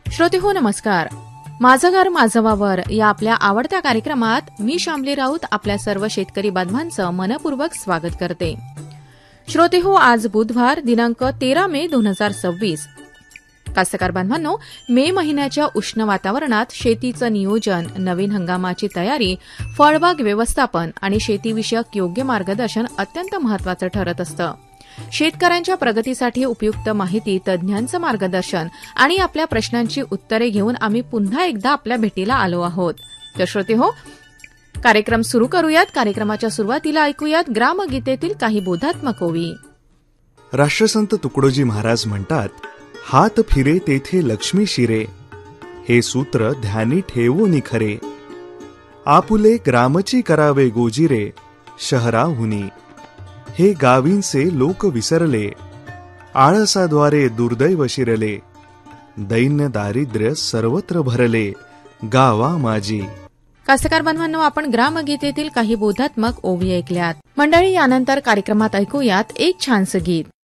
श्रोतेहो नमस्कार. माझं घर माझं वावर या आपल्या आवडत्या कार्यक्रमात मी शामली राऊत आपल्या सर्व शेतकरी बांधवांचं मनपूर्वक स्वागत करते. श्रोतेहो, आज बुधवार दिनांक 13 मे 2026. कास्तकार बांधवांनो, मे महिन्याच्या उष्ण वातावरणात शेतीचं नियोजन, नवीन हंगामाची तयारी, फळबाग व्यवस्थापन आणि शेतीविषयक योग्य मार्गदर्शन अत्यंत महत्वाचं ठरत असतं. शेतकऱ्यांच्या प्रगतीसाठी उपयुक्त माहिती, तज्ज्ञांचं मार्गदर्शन आणि आपल्या प्रश्नांची उत्तरे घेऊन आम्ही पुन्हा एकदा आपल्या भेटीला आलो आहोत. तर श्रोतेहो, कार्यक्रम सुरू करूयात. कार्यक्रमाच्या सुरुवातीला ऐकूयात ग्रामगीतेतील काही बोधात्मक ओवी. राष्ट्रसंत तुकडोजी महाराज म्हणतात, हात फिरे तेथे लक्ष्मी शिरे, हे सूत्र ध्यानी ठेवून खरे. आपुले ग्रामची करावे गोजिरे, शहराहुनी हे गावींचे लोक विसरले. आळसाद्वारे दुर्दैव शिरले, दैन्य दारिद्र्य सर्वत्र भरले. गावा माझी. कास्तकार बांधवांनो, आपण ग्रामगीतेतील काही बोधात्मक ओवी ऐकल्यात. मंडळी, यानंतर कार्यक्रमात ऐकूयात एक छानसं गीत.